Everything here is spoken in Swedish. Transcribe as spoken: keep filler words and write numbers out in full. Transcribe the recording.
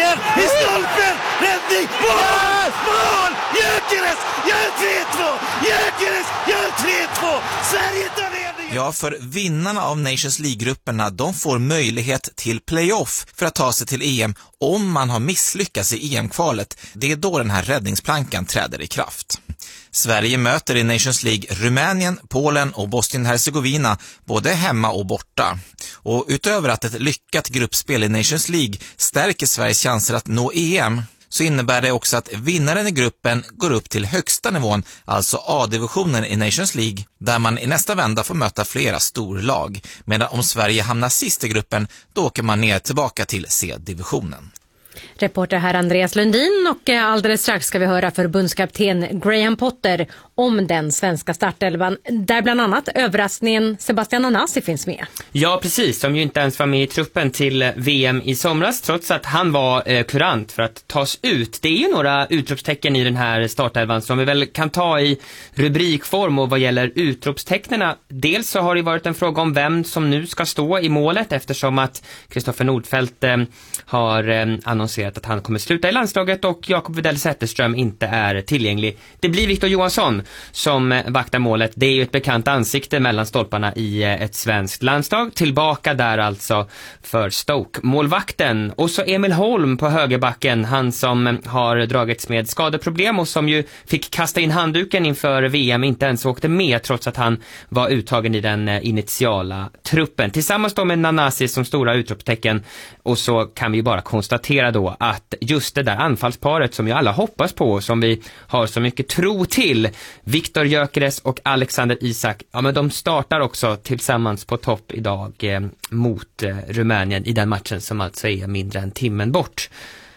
nickar i stolpen, räddning, mål, mål, Gyökeres gör tre två, Gyökeres gör tre två, Sverige tar ledningen. Ja, för vinnarna av Nations League-grupperna, de får möjlighet till playoff för att ta sig till E M om man har misslyckats i E M-kvalet. Det är då den här räddningsplankan träder i kraft. Sverige möter i Nations League Rumänien, Polen och Bosnien-Herzegovina både hemma och borta. Och utöver att ett lyckat gruppspel i Nations League stärker Sveriges chanser att nå E M, så innebär det också att vinnaren i gruppen går upp till högsta nivån, alltså A-divisionen i Nations League, där man i nästa vända får möta flera storlag. Medan om Sverige hamnar sist i gruppen, då åker man ner tillbaka till C-divisionen. Reporter här Andreas Lundin, och alldeles strax ska vi höra förbundskapten Graham Potter om den svenska startelvan, där bland annat överraskningen Sebastian Onasi finns med. Ja, precis, som ju inte ens var med i truppen till V M i somras, trots att han var eh, kurant för att tas ut. Det är ju några utropstecken i den här startelvan som vi väl kan ta i rubrikform, och vad gäller utropstecknena, dels så har det varit en fråga om vem som nu ska stå i målet, eftersom att Kristoffer Nordfeldt eh, har eh, annonserat att han kommer sluta i landslaget och Jakob Widell Zetterström inte är tillgänglig. Det blir Victor Johansson som vaktar målet. Det är ju ett bekant ansikte mellan stolparna i ett svenskt landslag. Tillbaka där alltså för Stoke. Målvakten, och så Emil Holm på högerbacken, han som har dragits med skadeproblem och som ju fick kasta in handduken inför V M, inte ens åkte med trots att han var uttagen i den initiala truppen. Tillsammans då med Nanasi som stora utropstecken, och så kan vi bara konstatera då att just det där anfallsparet som ju alla hoppas på, som vi har så mycket tro till, Viktor Gyökeres och Alexander Isak, ja men de startar också tillsammans på topp idag eh, mot eh, Rumänien i den matchen som alltså är mindre än timmen bort.